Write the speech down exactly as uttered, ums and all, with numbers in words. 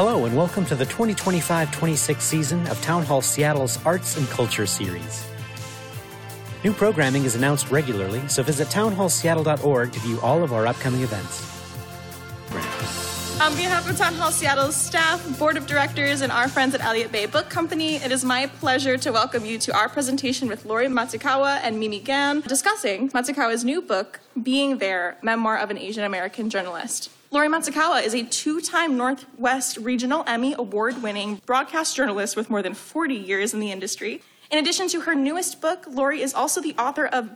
Hello and welcome to the twenty twenty-five twenty-six season of Town Hall Seattle's Arts and Culture series. New programming is announced regularly, so visit town hall seattle dot org to view all of our upcoming events. On behalf of Town Hall Seattle's staff, board of directors, and our friends at Elliott Bay Book Company, it is my pleasure to welcome you to our presentation with Lori Matsukawa and Mimi Gan, discussing Matsukawa's new book, Being There, Memoir of an Asian American Journalist. Lori Matsukawa is a two-time Northwest Regional Emmy Award-winning broadcast journalist with more than forty years in the industry. In addition to her newest book, Lori is also the author of